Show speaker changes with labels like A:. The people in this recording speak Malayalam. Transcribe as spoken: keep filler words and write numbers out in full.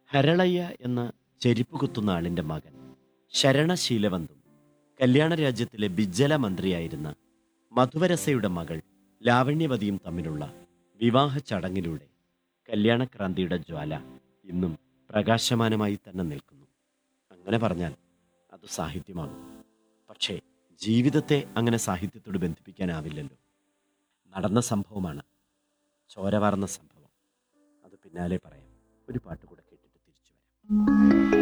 A: ഹരളയ്യ എന്ന ചെരിപ്പ് കുത്തുന്ന ആളിൻ്റെ മകൻ ശരണശീലവന്തും കല്യാണ രാജ്യത്തിലെ ബിജ്ജല മന്ത്രിയായിരുന്ന മധുവരസയുടെ മകൾ ലാവണ്യവതിയും തമ്മിലുള്ള വിവാഹ ചടങ്ങിലൂടെ കല്യാണക്രാന്തിയുടെ ജ്വാല ഇന്നും പ്രകാശമാനമായി തന്നെ നിൽക്കുന്നു. അങ്ങനെ പറഞ്ഞാൽ അത് സാഹിത്യമാകും. പക്ഷേ ജീവിതത്തെ അങ്ങനെ സാഹിത്യത്തോട് ബന്ധിപ്പിക്കാനാവില്ലല്ലോ. നടന്ന സംഭവമാണ്, ചോര വാർന്ന സംഭവം. അത് പിന്നാലെ പറയാം. ഒരു പാട്ട് കൂടെ കേട്ടിട്ട് തിരിച്ചു വരാം.